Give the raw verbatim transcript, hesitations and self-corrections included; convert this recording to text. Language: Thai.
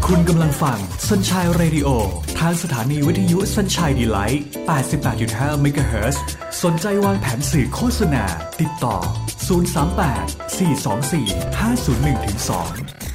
คุณกำลังฟัง Sunshine Radio ทางสถานีวิทยุ Sunshine Delight แปดสิบแปดจุดห้า เมกะเฮิรตซ์ สนใจวางแผนสื่อโฆษณาติดต่อศูนย์ สาม แปด สี่ สอง สี่ ห้า ศูนย์ หนึ่ง สอง